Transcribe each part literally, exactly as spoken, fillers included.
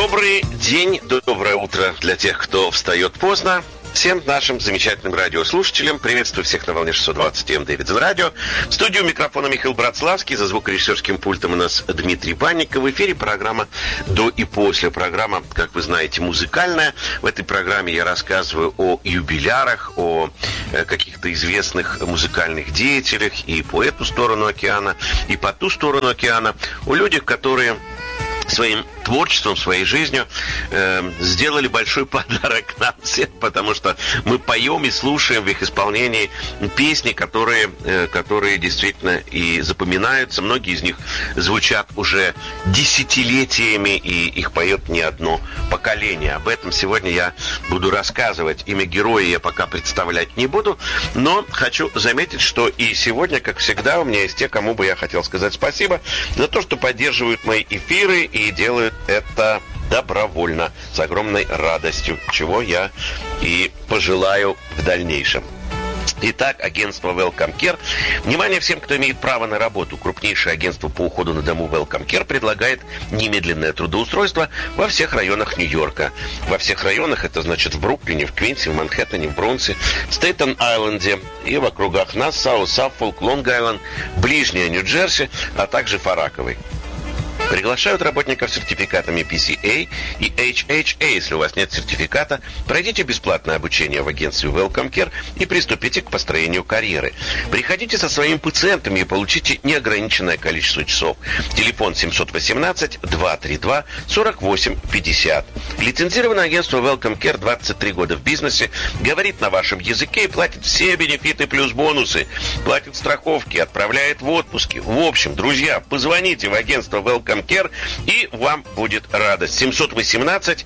Добрый день, доброе утро для тех, кто встает поздно. Всем нашим замечательным радиослушателям приветствую всех на волне шестьсот двадцать эм Дэвидсон Радио. В студию микрофона Михаил Братславский, за звукорежиссерским пультом у нас Дмитрий Банников. В эфире программа «До и после». Программа, как вы знаете, музыкальная. В этой программе я рассказываю о юбилярах, о каких-то известных музыкальных деятелях и по эту сторону океана, и по ту сторону океана, о людях, которые своим творчеством, своей жизнью э, сделали большой подарок нам всем, потому что мы поем и слушаем в их исполнении песни, которые, э, которые действительно и запоминаются. Многие из них звучат уже десятилетиями, и их поет не одно поколение. Об этом сегодня я буду рассказывать. Имя героя я пока представлять не буду, но хочу заметить, что и сегодня, как всегда, у меня есть те, кому бы я хотел сказать спасибо за то, что поддерживают мои эфиры и делают это добровольно, с огромной радостью, чего я и пожелаю в дальнейшем. Итак, агентство Welcome Care. Внимание всем, кто имеет право на работу. Крупнейшее агентство по уходу на дому Welcome Care предлагает немедленное трудоустройство во всех районах Нью-Йорка. Во всех районах, это значит в Бруклине, в Квинсе, в Манхэттене, в Бронксе, в Стейтен-Айленде и в округах Нассау, Саффолк, Лонг-Айленд, Ближняя Нью-Джерси, а также Фараковой. Приглашают работников с сертификатами пи си эй и эйч эйч эй. Если у вас нет сертификата, пройдите бесплатное обучение в агентстве Welcome Care и приступите к построению карьеры. Приходите со своими пациентами и получите неограниченное количество часов. Телефон семь один восемь два три два сорок восемь пятьдесят. Лицензированное агентство Welcome Care, двадцать три года в бизнесе, говорит на вашем языке и платит все бенефиты плюс бонусы. Платит страховки, отправляет в отпуски. В общем, друзья, позвоните в агентство Welcome Care, и вам будет радость. семь один восемь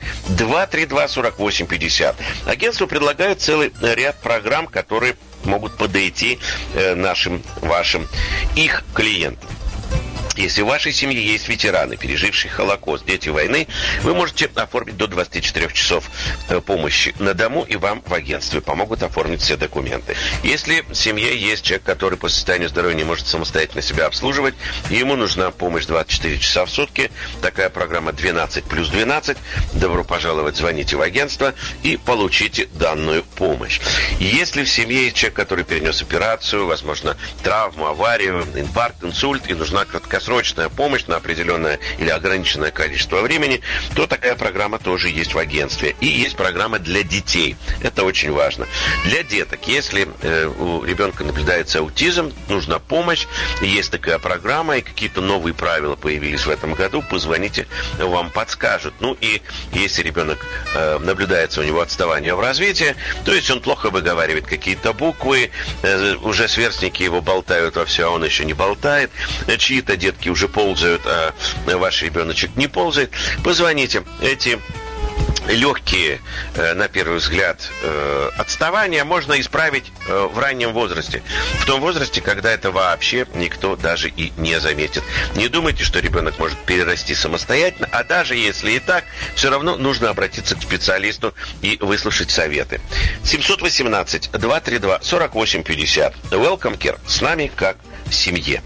два три два сорок восемь пятьдесят. Агентство предлагает целый ряд программ, которые могут подойти э, нашим, вашим, их клиентам. Если в вашей семье есть ветераны, пережившие Холокост, дети войны, вы можете оформить до двадцати четырёх часов помощи на дому, и вам в агентстве помогут оформить все документы. Если в семье есть человек, который по состоянию здоровья не может самостоятельно себя обслуживать, и ему нужна помощь двадцать четыре часа в сутки, такая программа двенадцать плюс двенадцать, добро пожаловать, звоните в агентство и получите данную помощь. Если в семье есть человек, который перенес операцию, возможно, травму, аварию, инфаркт, инсульт, и нужна краткосрочная срочная помощь на определенное или ограниченное количество времени, то такая программа тоже есть в агентстве. И есть программа для детей. Это очень важно. Для деток, если э, у ребенка наблюдается аутизм, нужна помощь, есть такая программа, и какие-то новые правила появились в этом году, позвоните, вам подскажут. Ну и если ребенок э, наблюдается у него отставание в развитии, то есть он плохо выговаривает какие-то буквы, э, уже сверстники его болтают во все, а он еще не болтает, чьи-то детки уже ползают, а ваш ребеночек не ползает, позвоните. Эти легкие, на первый взгляд, отставания можно исправить в раннем возрасте. В том возрасте, когда это вообще никто даже и не заметит. Не думайте, что ребенок может перерасти самостоятельно, а даже если и так, все равно нужно обратиться к специалисту и выслушать советы. семь один восемь два три два сорок восемь пятьдесят. Welcome Care. С нами как в семье.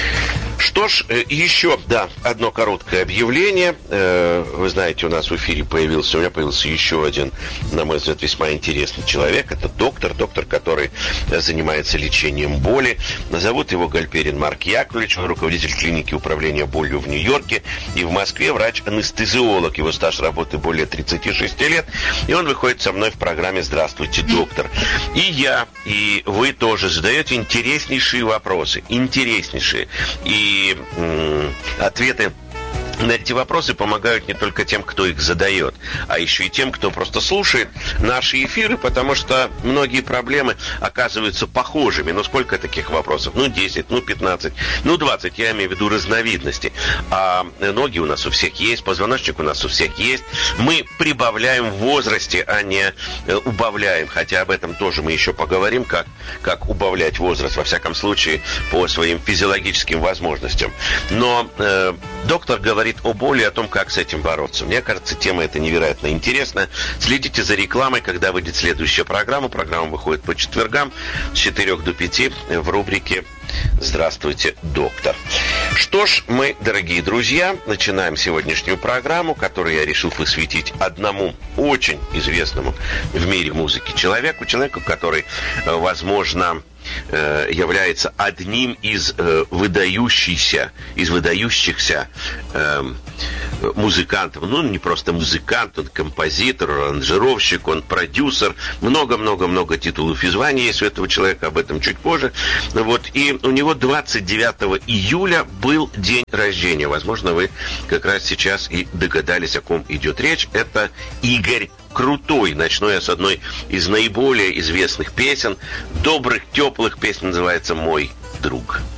Что ж, еще, да, одно короткое объявление. Вы знаете, у нас в эфире появился, у меня появился еще один, на мой взгляд, весьма интересный человек. Это доктор, доктор, который занимается лечением боли. Зовут его Гальперин Марк Яковлевич, он руководитель клиники управления болью в Нью-Йорке и в Москве, врач-анестезиолог. Его стаж работы более тридцати шести лет, и он выходит со мной в программе «Здравствуйте, доктор». И я, и вы тоже задаете интереснейшие вопросы, интереснейшие. И И м- ответы на эти вопросы помогают не только тем, кто их задает, а еще и тем, кто просто слушает наши эфиры, потому что многие проблемы оказываются похожими. Ну, сколько таких вопросов? Ну, десять, ну, пятнадцать, ну, двадцать, я имею в виду разновидности. А ноги у нас у всех есть, позвоночник у нас у всех есть. Мы прибавляем в возрасте, а не убавляем, хотя об этом тоже мы еще поговорим, как, как убавлять возраст, во всяком случае, по своим физиологическим возможностям. Но э, доктор говорит о боли, о том, как с этим бороться. Мне кажется, тема эта невероятно интересна. Следите за рекламой, когда выйдет следующая программа. Программа выходит по четвергам с четырёх до пяти в рубрике Здравствуйте, доктор. Что ж, мы, дорогие друзья, начинаем сегодняшнюю программу, которую я решил посвятить одному очень известному в мире музыки человеку, человеку, который, возможно, является одним из выдающихся, из выдающихся музыкантов. Ну, не просто музыкант, он композитор, аранжировщик, он продюсер. Много-много-много титулов и званий есть у этого человека, об этом чуть позже. Вот. И у него двадцать девятого июля был день рождения. Возможно, вы как раз сейчас и догадались, о ком идет речь. Это Игорь Крутой. Начну я с одной из наиболее известных песен, добрых, теплых песен, называется «Мой друг».